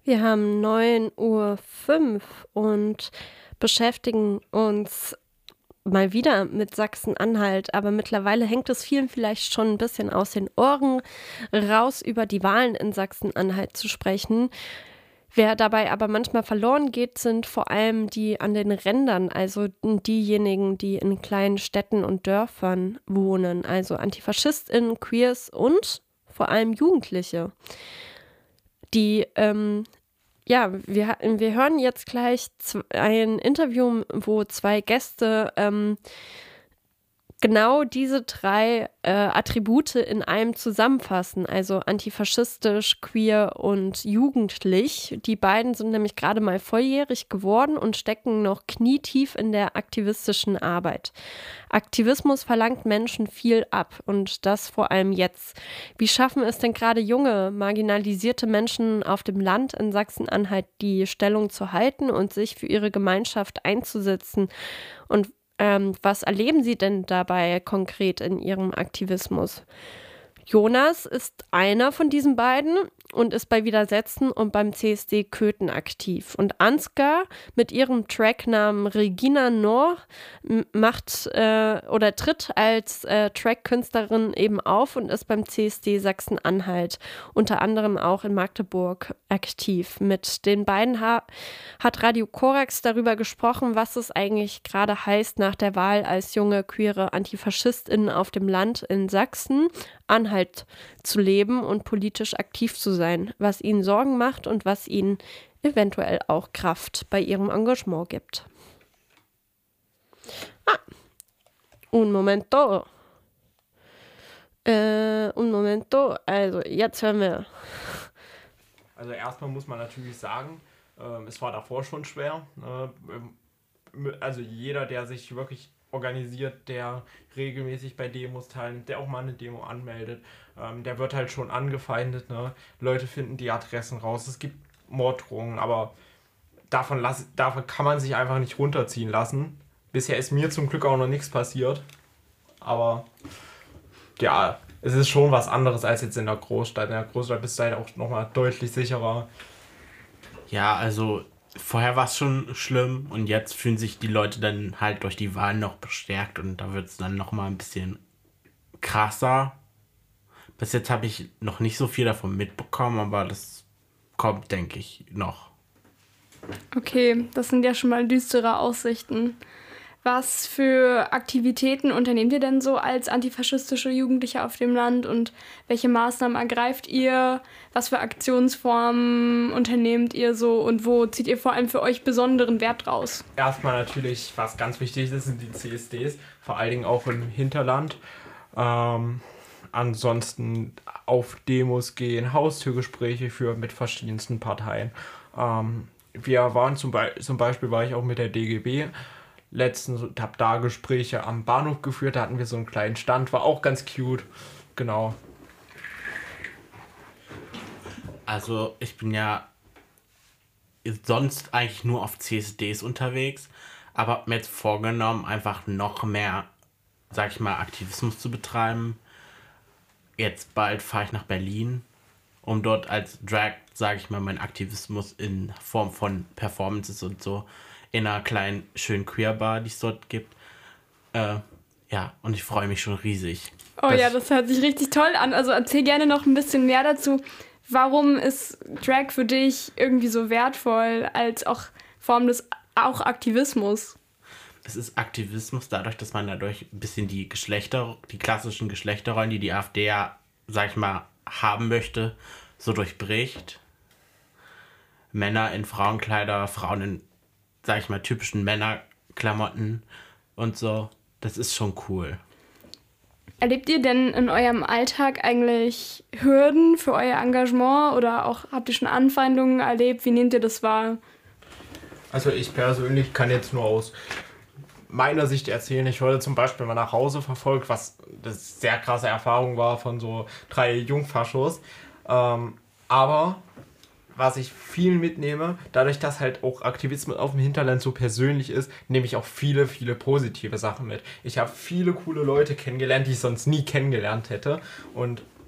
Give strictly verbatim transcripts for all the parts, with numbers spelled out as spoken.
Wir haben neun Uhr fünf und beschäftigen uns mal wieder mit Sachsen-Anhalt, aber mittlerweile hängt es vielen vielleicht schon ein bisschen aus den Ohren raus, über die Wahlen in Sachsen-Anhalt zu sprechen. Wer dabei aber manchmal verloren geht, sind vor allem die an den Rändern, also diejenigen, die in kleinen Städten und Dörfern wohnen, also AntifaschistInnen, Queers und vor allem Jugendliche. Die, ähm, ja, wir, ha- wir hören jetzt gleich z- ein Interview, wo zwei Gäste ähm, genau diese drei äh, Attribute in einem zusammenfassen, also antifaschistisch, queer und jugendlich. Die beiden sind nämlich gerade mal volljährig geworden und stecken noch knietief in der aktivistischen Arbeit. Aktivismus verlangt Menschen viel ab und das vor allem jetzt. Wie schaffen es denn gerade junge, marginalisierte Menschen auf dem Land in Sachsen-Anhalt, die Stellung zu halten und sich für ihre Gemeinschaft einzusetzen? Und ähm, was erleben Sie denn dabei konkret in Ihrem Aktivismus? Jonas ist einer von diesen beiden und ist bei Widersetzen und beim C S D Köthen aktiv. Und Ansgar mit ihrem Tracknamen Regina Noor m- macht äh, oder tritt als äh, Trackkünstlerin eben auf und ist beim C S D Sachsen-Anhalt, unter anderem auch in Magdeburg aktiv. Mit den beiden ha- hat Radio Korax darüber gesprochen, was es eigentlich gerade heißt, nach der Wahl als junge queere AntifaschistInnen auf dem Land in Sachsen Anhalt zu leben und politisch aktiv zu sein, was ihnen Sorgen macht und was ihnen eventuell auch Kraft bei ihrem Engagement gibt. Ah, un momento. Äh, un momento. Also, jetzt hören wir. Also erstmal muss man natürlich sagen, ähm, es war davor schon schwer. Ne? Ähm, Also jeder, der sich wirklich organisiert, der regelmäßig bei Demos teilnimmt, der auch mal eine Demo anmeldet, ähm, der wird halt schon angefeindet. Ne? Leute finden die Adressen raus, es gibt Morddrohungen, aber davon, lass, davon kann man sich einfach nicht runterziehen lassen. Bisher ist mir zum Glück auch noch nichts passiert, aber ja, es ist schon was anderes als jetzt in der Großstadt. In der Großstadt bist du halt auch nochmal deutlich sicherer. Ja, also vorher war es schon schlimm und jetzt fühlen sich die Leute dann halt durch die Wahlen noch bestärkt und da wird es dann nochmal ein bisschen krasser. Bis jetzt habe ich noch nicht so viel davon mitbekommen, aber das kommt, denke ich, noch. Okay, das sind ja schon mal düstere Aussichten. Was für Aktivitäten unternehmt ihr denn so als antifaschistische Jugendliche auf dem Land und welche Maßnahmen ergreift ihr? Was für Aktionsformen unternehmt ihr so und wo zieht ihr vor allem für euch besonderen Wert raus? Erstmal natürlich, was ganz wichtig ist, sind die C S Ds, vor allen Dingen auch im Hinterland. Ähm, ansonsten auf Demos gehen, Haustürgespräche führen mit verschiedensten Parteien. Ähm, wir waren zum, Be- zum Beispiel, war ich auch mit der D G B letztens und habe da Gespräche am Bahnhof geführt, da hatten wir so einen kleinen Stand, war auch ganz cute, genau. Also ich bin ja sonst eigentlich nur auf C S Ds unterwegs, aber habe mir jetzt vorgenommen, einfach noch mehr, sag ich mal, Aktivismus zu betreiben. Jetzt bald fahre ich nach Berlin, um dort als Drag, sag ich mal, meinen Aktivismus in Form von Performances und so in einer kleinen, schönen Queer-Bar, die es dort gibt. Äh, ja, und ich freue mich schon riesig. Oh dass ja, ich- das hört sich richtig toll an. Also erzähl gerne noch ein bisschen mehr dazu. Warum ist Drag für dich irgendwie so wertvoll als auch Form des auch Aktivismus? Es ist Aktivismus dadurch, dass man dadurch ein bisschen die Geschlechter, die klassischen Geschlechterrollen, die die AfD ja, sag ich mal, haben möchte, so durchbricht. Männer in Frauenkleider, Frauen in, sag ich mal, typischen Männerklamotten und so. Das ist schon cool. Erlebt ihr denn in eurem Alltag eigentlich Hürden für euer Engagement oder auch habt ihr schon Anfeindungen erlebt? Wie nehmt ihr das wahr? Also ich persönlich kann jetzt nur aus meiner Sicht erzählen, ich wurde zum Beispiel mal nach Hause verfolgt, was eine sehr krasse Erfahrung war von so drei Jungfaschos. Ähm, aber was ich viel mitnehme, dadurch, dass halt auch Aktivismus auf dem Hinterland so persönlich ist, nehme ich auch viele, viele positive Sachen mit. Ich habe viele coole Leute kennengelernt, die ich sonst nie kennengelernt hätte. Und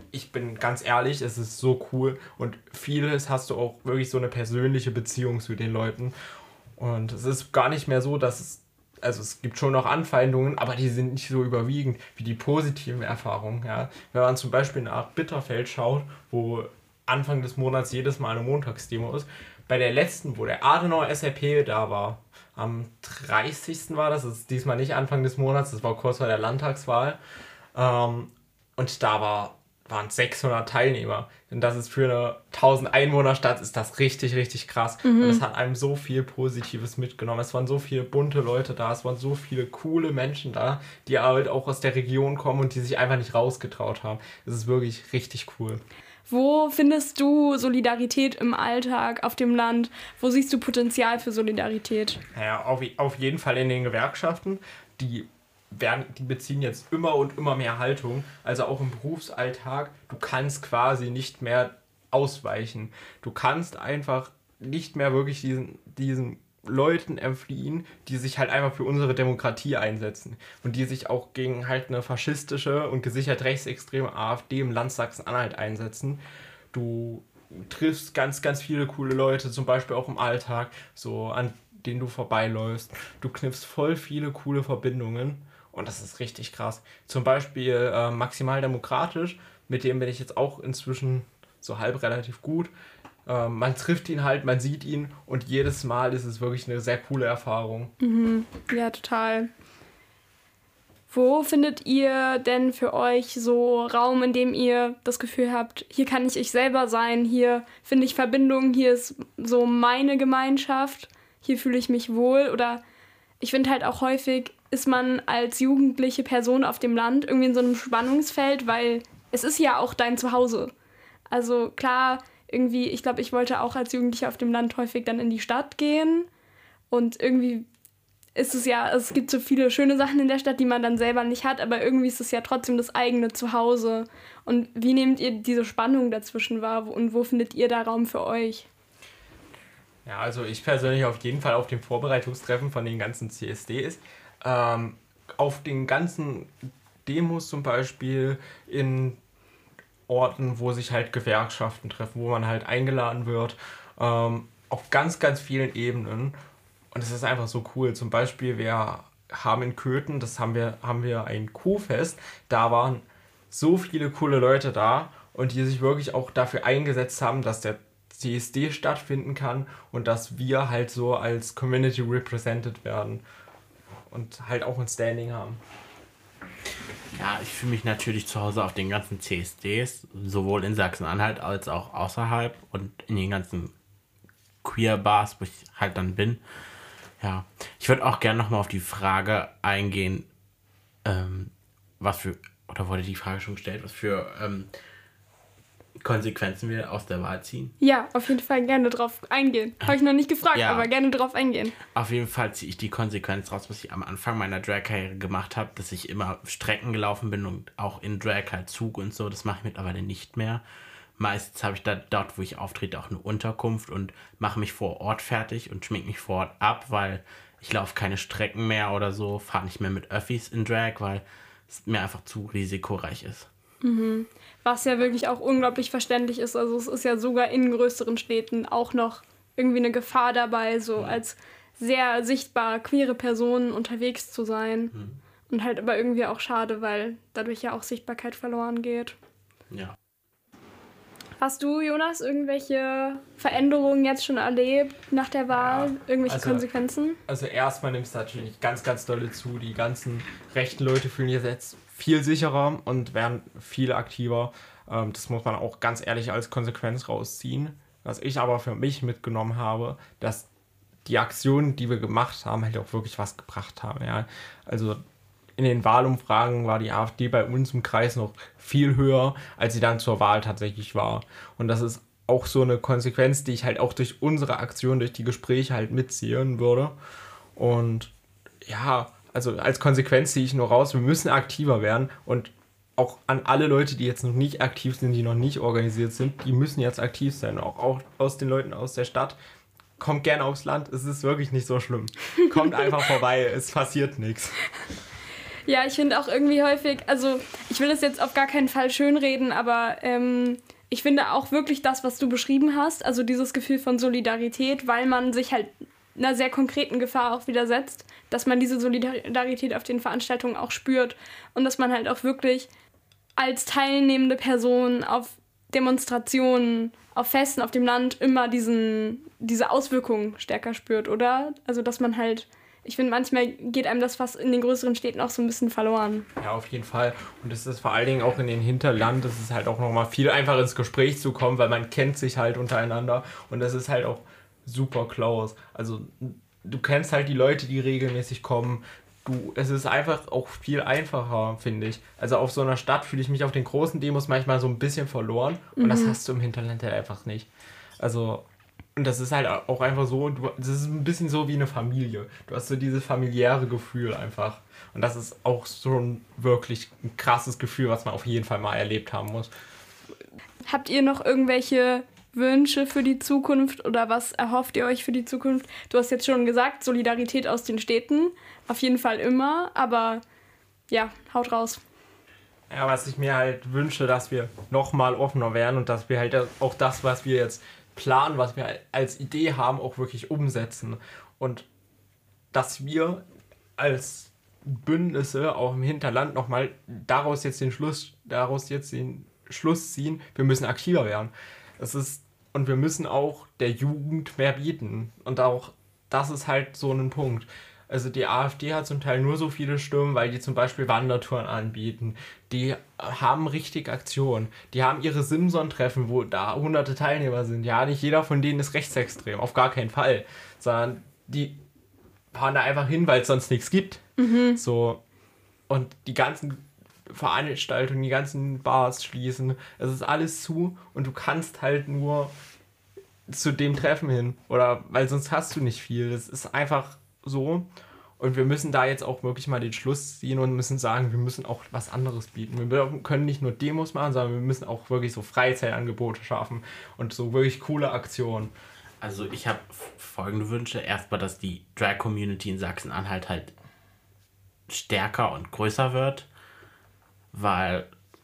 ich bin ganz ehrlich, es ist so cool und vieles hast du auch wirklich so eine persönliche Beziehung zu den Leuten. Und es ist gar nicht mehr so, dass es, also es gibt schon noch Anfeindungen, aber die sind nicht so überwiegend wie die positiven Erfahrungen. Ja. Wenn man zum Beispiel nach Bitterfeld schaut, wo Anfang des Monats jedes Mal eine Montagsdemo ist, bei der letzten, wo der Adenauer S R P da war, am dreißigsten war das, das ist diesmal nicht Anfang des Monats, das war kurz vor der Landtagswahl, ähm, und da war, waren sechshundert Teilnehmer. Und das ist für eine tausend Einwohner Stadt ist das richtig, richtig krass. Mhm. Und es hat einem so viel Positives mitgenommen. Es waren so viele bunte Leute da, es waren so viele coole Menschen da, die halt auch aus der Region kommen und die sich einfach nicht rausgetraut haben. Es ist wirklich richtig cool. Wo findest du Solidarität im Alltag auf dem Land? Wo siehst du Potenzial für Solidarität? Naja, auf, auf jeden Fall in den Gewerkschaften, die werden, die beziehen jetzt immer und immer mehr Haltung, also auch im Berufsalltag, du kannst quasi nicht mehr ausweichen. Du kannst einfach nicht mehr wirklich diesen, diesen Leuten entfliehen, die sich halt einfach für unsere Demokratie einsetzen und die sich auch gegen halt eine faschistische und gesichert rechtsextreme AfD im Land Sachsen-Anhalt einsetzen. Du triffst ganz, ganz viele coole Leute, zum Beispiel auch im Alltag, so an denen du vorbeiläufst. Du knüpfst voll viele coole Verbindungen. Und das ist richtig krass. Zum Beispiel äh, Maximal Demokratisch, mit dem bin ich jetzt auch inzwischen so halb relativ gut. Äh, man trifft ihn halt, man sieht ihn und jedes Mal ist es wirklich eine sehr coole Erfahrung. Mhm. Ja, total. Wo findet ihr denn für euch so Raum, in dem ihr das Gefühl habt, hier kann ich ich selber sein, hier finde ich Verbindungen, hier ist so meine Gemeinschaft, hier fühle ich mich wohl? Oder ich finde halt auch häufig, ist man als jugendliche Person auf dem Land irgendwie in so einem Spannungsfeld, weil es ist ja auch dein Zuhause. Also klar, irgendwie, ich glaube, ich wollte auch als Jugendliche auf dem Land häufig dann in die Stadt gehen und irgendwie ist es ja, es gibt so viele schöne Sachen in der Stadt, die man dann selber nicht hat, aber irgendwie ist es ja trotzdem das eigene Zuhause. Und wie nehmt ihr diese Spannung dazwischen wahr und wo findet ihr da Raum für euch? Ja, also ich persönlich auf jeden Fall auf dem Vorbereitungstreffen von den ganzen C S Ds, ähm, auf den ganzen Demos zum Beispiel in Orten, wo sich halt Gewerkschaften treffen, wo man halt eingeladen wird, ähm, auf ganz, ganz vielen Ebenen. Und es ist einfach so cool. Zum Beispiel, wir haben in Köthen, das haben wir, haben wir ein Kuhfest, da waren so viele coole Leute da und die sich wirklich auch dafür eingesetzt haben, dass der C S D stattfinden kann und dass wir halt so als Community represented werden und halt auch ein Standing haben. Ja, ich fühle mich natürlich zu Hause auf den ganzen C S Ds, sowohl in Sachsen-Anhalt als auch außerhalb und in den ganzen Queer-Bars, wo ich halt dann bin. Ja, ich würde auch gerne nochmal auf die Frage eingehen, ähm, was für, oder wurde die Frage schon gestellt, was für ähm, Konsequenzen wir aus der Wahl ziehen? Ja, auf jeden Fall gerne drauf eingehen. Habe ich noch nicht gefragt, ja, aber gerne drauf eingehen. Auf jeden Fall ziehe ich die Konsequenz raus, was ich am Anfang meiner Drag-Karriere gemacht habe, dass ich immer Strecken gelaufen bin und auch in Drag halt Zug und so. Das mache ich mittlerweile nicht mehr. Meistens habe ich da dort, wo ich auftrete, auch eine Unterkunft und mache mich vor Ort fertig und schmink mich vor Ort ab, weil ich laufe keine Strecken mehr oder so, fahre nicht mehr mit Öffis in Drag, weil es mir einfach zu risikoreich ist. Mhm. Was ja wirklich auch unglaublich verständlich ist. Also es ist ja sogar in größeren Städten auch noch irgendwie eine Gefahr dabei, so mhm. als sehr sichtbar queere Personen unterwegs zu sein. Mhm. Und halt aber irgendwie auch schade, weil dadurch ja auch Sichtbarkeit verloren geht. Ja. Hast du, Jonas, irgendwelche Veränderungen jetzt schon erlebt nach der Wahl? Ja, irgendwelche also, Konsequenzen? Also erstmal nimmt es natürlich ganz, ganz dolle zu. Die ganzen rechten Leute fühlen sich jetzt viel sicherer und werden viel aktiver. Ähm, das muss man auch ganz ehrlich als Konsequenz rausziehen. Was ich aber für mich mitgenommen habe, dass die Aktionen, die wir gemacht haben, halt auch wirklich was gebracht haben. Ja? Also in den Wahlumfragen war die AfD bei uns im Kreis noch viel höher, als sie dann zur Wahl tatsächlich war. Und das ist auch so eine Konsequenz, die ich halt auch durch unsere Aktion, durch die Gespräche halt mitziehen würde. Und ja, also als Konsequenz ziehe ich nur raus, wir müssen aktiver werden. Und auch an alle Leute, die jetzt noch nicht aktiv sind, die noch nicht organisiert sind, die müssen jetzt aktiv sein. Auch, auch aus den Leuten aus der Stadt. Kommt gerne aufs Land, es ist wirklich nicht so schlimm. Kommt einfach vorbei, es passiert nichts. Ja, ich finde auch irgendwie häufig, also ich will es jetzt auf gar keinen Fall schönreden, aber ähm, ich finde auch wirklich das, was du beschrieben hast, also dieses Gefühl von Solidarität, weil man sich halt einer sehr konkreten Gefahr auch widersetzt, dass man diese Solidarität auf den Veranstaltungen auch spürt und dass man halt auch wirklich als teilnehmende Person auf Demonstrationen, auf Festen auf dem Land immer diesen, diese Auswirkungen stärker spürt, oder? Also dass man halt, ich finde, manchmal geht einem das fast in den größeren Städten auch so ein bisschen verloren. Ja, auf jeden Fall. Und es ist vor allen Dingen auch in den Hinterland, es ist halt auch nochmal viel einfacher ins Gespräch zu kommen, weil man kennt sich halt untereinander und das ist halt auch super close. Also du kennst halt die Leute, die regelmäßig kommen. Du, es ist einfach auch viel einfacher, finde ich. Also auf so einer Stadt fühle ich mich auf den großen Demos manchmal so ein bisschen verloren und mhm. das hast du im Hinterland halt einfach nicht. Also, und das ist halt auch einfach so, du, das ist ein bisschen so wie eine Familie. Du hast so dieses familiäre Gefühl einfach. Und das ist auch so ein wirklich ein krasses Gefühl, was man auf jeden Fall mal erlebt haben muss. Habt ihr noch irgendwelche Wünsche für die Zukunft oder was erhofft ihr euch für die Zukunft? Du hast jetzt schon gesagt, Solidarität aus den Städten, auf jeden Fall immer, aber ja, haut raus. Ja, was ich mir halt wünsche, dass wir nochmal offener werden und dass wir halt auch das, was wir jetzt planen, was wir als Idee haben, auch wirklich umsetzen. Und dass wir als Bündnisse auch im Hinterland nochmal daraus jetzt den Schluss, daraus jetzt den Schluss ziehen, wir müssen aktiver werden. Es ist, und wir müssen auch der Jugend mehr bieten. Und auch das ist halt so ein Punkt. Also die AfD hat zum Teil nur so viele Stimmen, weil die zum Beispiel Wandertouren anbieten. Die haben richtig Aktionen. Die haben ihre Simson-Treffen, wo da hunderte Teilnehmer sind. Ja, nicht jeder von denen ist rechtsextrem, auf gar keinen Fall. Sondern die fahren da einfach hin, weil es sonst nichts gibt. Mhm. So. Und die ganzen Veranstaltungen, die ganzen Bars schließen. Es ist alles zu und du kannst halt nur zu dem Treffen hin. Oder weil sonst hast du nicht viel. Das ist einfach so. Und wir müssen da jetzt auch wirklich mal den Schluss ziehen und müssen sagen, wir müssen auch was anderes bieten. Wir können nicht nur Demos machen, sondern wir müssen auch wirklich so Freizeitangebote schaffen und so wirklich coole Aktionen. Also ich habe folgende Wünsche. Erstmal, dass die Drag-Community in Sachsen-Anhalt halt stärker und größer wird, weil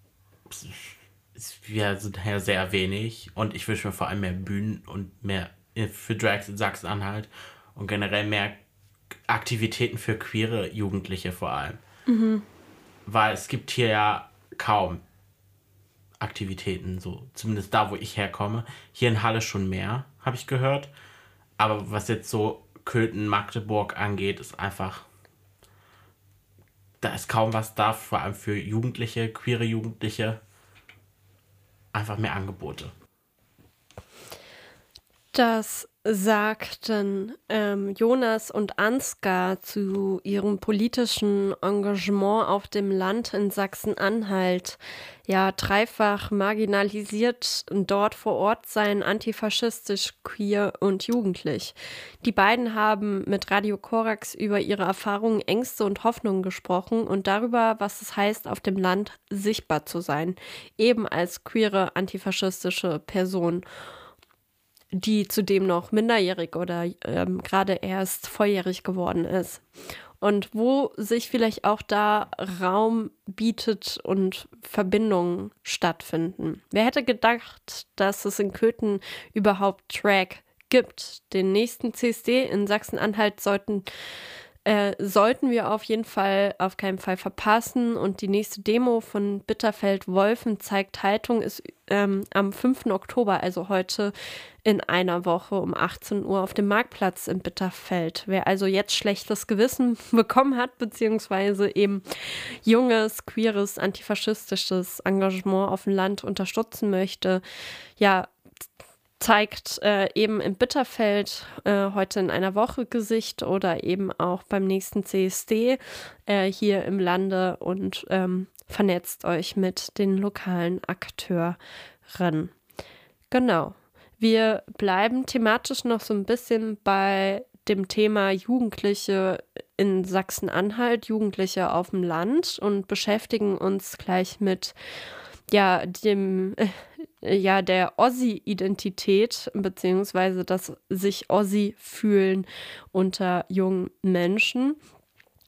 wir sind ja sehr wenig und ich wünsche mir vor allem mehr Bühnen und mehr für Drags in Sachsen-Anhalt und generell mehr Aktivitäten für queere Jugendliche vor allem. Mhm. Weil es gibt hier ja kaum Aktivitäten, so zumindest da, wo ich herkomme. Hier in Halle schon mehr, habe ich gehört. Aber was jetzt so Köthen, Magdeburg angeht, ist einfach, da ist kaum was da, vor allem für Jugendliche, queere Jugendliche. Einfach mehr Angebote. Das sagten ähm, Jonas und Ansgar zu ihrem politischen Engagement auf dem Land in Sachsen-Anhalt. Ja, dreifach marginalisiert, dort vor Ort sein, antifaschistisch, queer und jugendlich. Die beiden haben mit Radio Korax über ihre Erfahrungen, Ängste und Hoffnungen gesprochen und darüber, was es heißt, auf dem Land sichtbar zu sein, eben als queere, antifaschistische Person, die zudem noch minderjährig oder ähm, gerade erst volljährig geworden ist. Und wo sich vielleicht auch da Raum bietet und Verbindungen stattfinden. Wer hätte gedacht, dass es in Köthen überhaupt Drag gibt? Den nächsten C S D in Sachsen-Anhalt sollten Äh, sollten wir auf jeden Fall auf keinen Fall verpassen. Und die nächste Demo von Bitterfeld-Wolfen zeigt Haltung ist ähm, am fünften Oktober, also heute in einer Woche um achtzehn Uhr auf dem Marktplatz in Bitterfeld. Wer also jetzt schlechtes Gewissen bekommen hat, beziehungsweise eben junges, queeres, antifaschistisches Engagement auf dem Land unterstützen möchte, ja, zeigt äh, eben in Bitterfeld äh, heute in einer Woche Gesicht oder eben auch beim nächsten C S D äh, hier im Lande und ähm, vernetzt euch mit den lokalen Akteuren. Genau. Wir bleiben thematisch noch so ein bisschen bei dem Thema Jugendliche in Sachsen-Anhalt, Jugendliche auf dem Land und beschäftigen uns gleich mit ja, dem, äh, ja, der Ossi-Identität, beziehungsweise das sich Ossi fühlen unter jungen Menschen.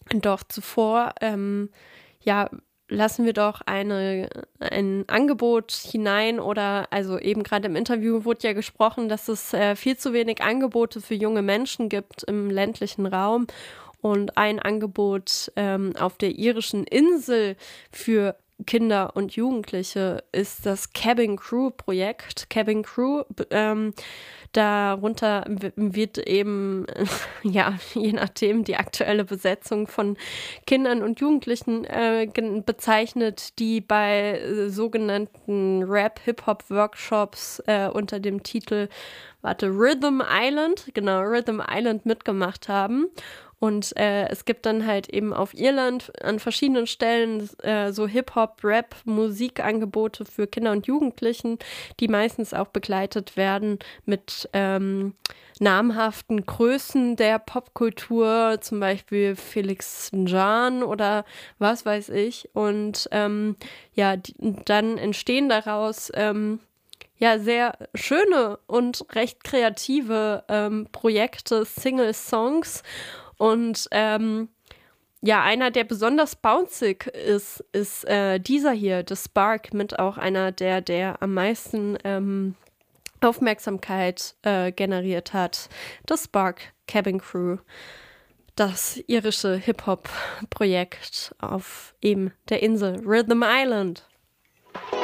Doch zuvor, ähm, ja, lassen wir doch eine, ein Angebot hinein oder, also eben gerade im Interview wurde ja gesprochen, dass es äh, viel zu wenig Angebote für junge Menschen gibt im ländlichen Raum und ein Angebot ähm, auf der irischen Insel für Kinder und Jugendliche ist das Cabin Crew Projekt. Cabin Crew, ähm, darunter wird eben, ja, je nachdem die aktuelle Besetzung von Kindern und Jugendlichen äh, bezeichnet, die bei äh, sogenannten Rap-Hip-Hop-Workshops äh, unter dem Titel, warte, Rhythm Island, genau, Rhythm Island mitgemacht haben. Und äh, es gibt dann halt eben auf Irland an verschiedenen Stellen äh, so Hip-Hop, Rap, Musikangebote für Kinder und Jugendlichen, die meistens auch begleitet werden mit ähm, namhaften Größen der Popkultur, zum Beispiel Felix Jan oder was weiß ich. Und ähm, ja, die, dann entstehen daraus ähm, ja sehr schöne und recht kreative ähm, Projekte, Single-Songs. Und ähm, ja, einer, der besonders bouncig ist, ist äh, dieser hier, The Spark, mit auch einer, der, der am meisten ähm, Aufmerksamkeit äh, generiert hat. The Spark Cabin Crew, das irische Hip-Hop-Projekt auf eben der Insel Rhythm Island.